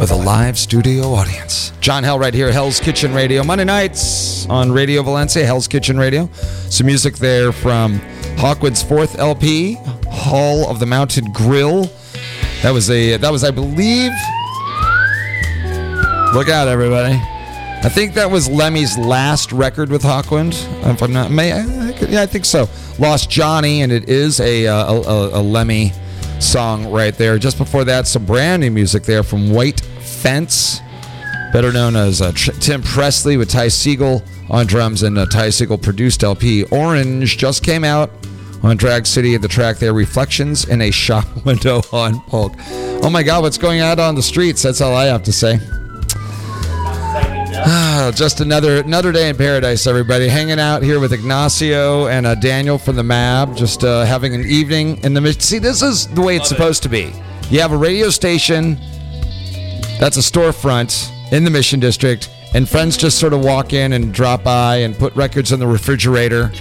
with a live studio audience. John Hell right here, Hell's Kitchen Radio. Monday nights on Radio Valencia, Hell's Kitchen Radio. Some music there from Hawkwood's fourth LP, Hall of the Mounted Grill. That was, I believe, look out, everybody. I think that was Lemmy's last record with Hawkwood. If I'm not, I think so. Lost Johnny, and it is a Lemmy song right there. Just before that, some brand new music there from White Fence, better known as Tim Presley with Ty Segall on drums, and Ty Segall produced LP Orange just came out on Drag City. The track there, Reflections in a Shop Window on Polk. Oh my God, what's going on the streets? That's all I have to say. Just another day in paradise, everybody. Hanging out here with Ignacio and Daniel from the MAB. Just having an evening in the... See, this is the way it's supposed to be. You have a radio station that's a storefront in the Mission District, and friends just sort of walk in and drop by and put records in the refrigerator.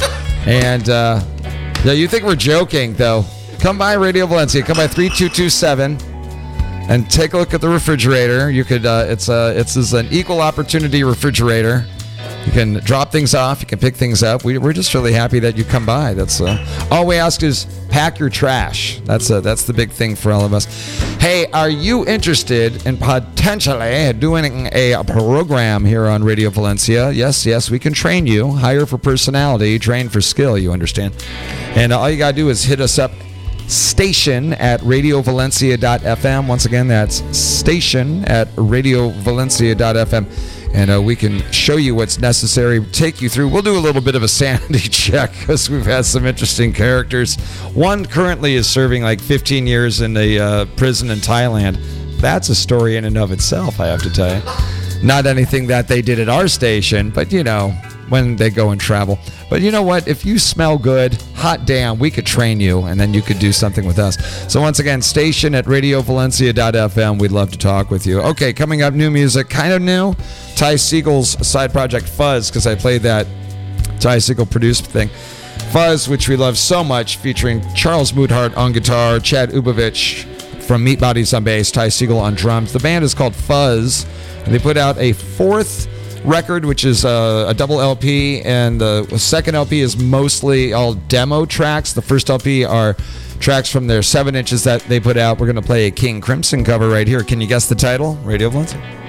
And you think we're joking, though. Come by Radio Valencia. Come by 3227. And take a look at the refrigerator. You could, it's an equal opportunity refrigerator. You can drop things off. You can pick things up. We're just really happy that you come by. That's all we ask is pack your trash. That's the big thing for all of us. Hey, are you interested in potentially doing a program here on Radio Valencia? Yes, we can train you. Hire for personality, train for skill. You understand? And all you gotta do is hit us up. Station at radiovalencia.fm. Once again, that's station at radiovalencia.fm. And we can show you what's necessary, take you through. We'll do a little bit of a sanity check because we've had some interesting characters. One currently is serving like 15 years in a prison in Thailand. That's a story in and of itself, I have to tell you. Not anything that they did at our station, but when they go and travel. But you know what? If you smell good, hot damn, we could train you, and then you could do something with us. So once again, station at radiovalencia.fm. We'd love to talk with you. Okay, coming up, new music, kind of new. Ty Segall's side project, Fuzz, because I played that Ty Segall produced thing. Fuzz, which we love so much, featuring Charles Moodhart on guitar, Chad Ubovich from Meat Bodies on bass, Ty Segall on drums. The band is called Fuzz, and they put out a fourth record, which is a double LP, and the second LP is mostly all demo tracks. The first LP are tracks from their 7 inches that they put out. We're going to play a King Crimson cover right here. Can you guess the title? Radio Valencia.